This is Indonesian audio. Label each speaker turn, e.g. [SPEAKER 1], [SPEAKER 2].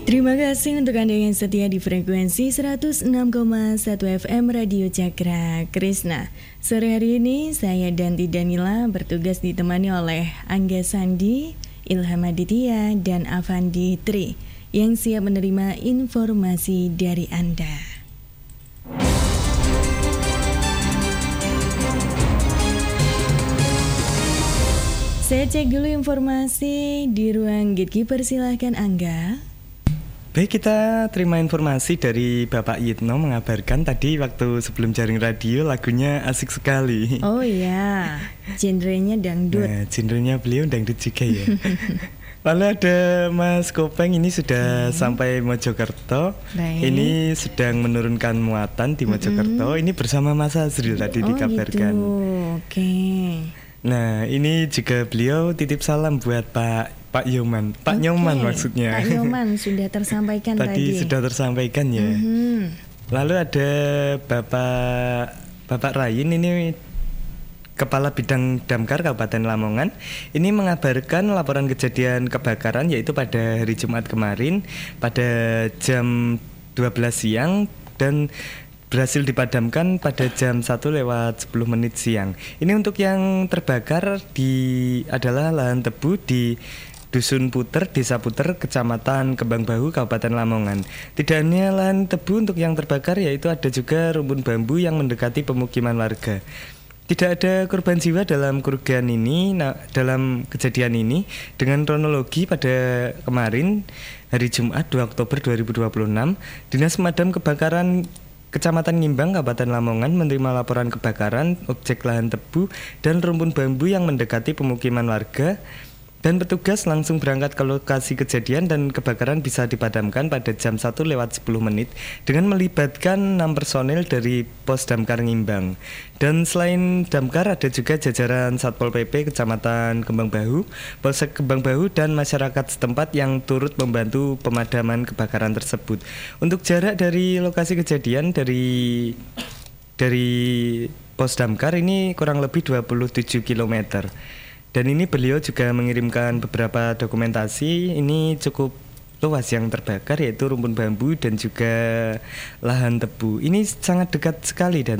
[SPEAKER 1] Terima kasih untuk Anda yang setia di frekuensi 106,1 FM Radio Cakra Krishna. Sore hari ini saya Danti Danila bertugas ditemani oleh Angga Sandi, Ilham Aditya, dan Avandi Tri yang siap menerima informasi dari Anda. Saya cek dulu informasi di ruang Gatekeeper, silahkan Angga.
[SPEAKER 2] Baik, kita terima informasi dari Bapak Yitno mengabarkan tadi waktu sebelum jaring radio lagunya asik sekali.
[SPEAKER 1] Oh iya, genrenya dangdut.
[SPEAKER 2] Nah, genrenya beliau dangdut juga ya. Lalu ada Mas Kopeng ini sudah sampai Mojokerto. Baik. Ini sedang menurunkan muatan di Mojokerto. Ini bersama Mas Azril tadi dikabarkan.
[SPEAKER 1] Gitu. Oke.
[SPEAKER 2] Nah, ini juga beliau titip salam buat Pak Nyoman. Pak Nyoman maksudnya.
[SPEAKER 1] Pak Nyoman sudah tersampaikan tadi.
[SPEAKER 2] Sudah tersampaikan ya. Lalu ada Bapak Rayin, ini Kepala Bidang Damkar Kabupaten Lamongan. Ini mengabarkan laporan kejadian kebakaran yaitu pada hari Jumat kemarin pada jam 12 siang dan berhasil dipadamkan pada jam 1:10 siang. Ini untuk yang terbakar adalah lahan tebu di Dusun Puter, Desa Puter, Kecamatan Kembang Bahu, Kabupaten Lamongan. Tidak hanya lahan tebu untuk yang terbakar, yaitu ada juga rumpun bambu yang mendekati pemukiman warga. Tidak ada korban jiwa dalam kerugian ini. Dalam kejadian ini, dengan kronologi pada kemarin, hari Jumat 2 Oktober 2026, Dinas Pemadam Kebakaran Kecamatan Ngimbang, Kabupaten Lamongan menerima laporan kebakaran objek lahan tebu dan rumpun bambu yang mendekati pemukiman warga, dan petugas langsung berangkat ke lokasi kejadian dan kebakaran bisa dipadamkan pada jam 1:10 dengan melibatkan 6 personel dari Pos Damkar Ngimbang. Dan selain damkar ada juga jajaran Satpol PP Kecamatan Kembang Bahu, Polsek Kembang Bahu, dan masyarakat setempat yang turut membantu pemadaman kebakaran tersebut. Untuk jarak dari lokasi kejadian dari Pos Damkar ini kurang lebih 27 km. Dan ini beliau juga mengirimkan beberapa dokumentasi. Ini cukup luas yang terbakar, yaitu rumpun bambu dan juga lahan tebu. Ini sangat dekat sekali dan